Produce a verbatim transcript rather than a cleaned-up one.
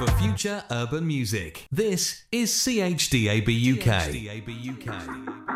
for future urban music. This is C H D A B U K.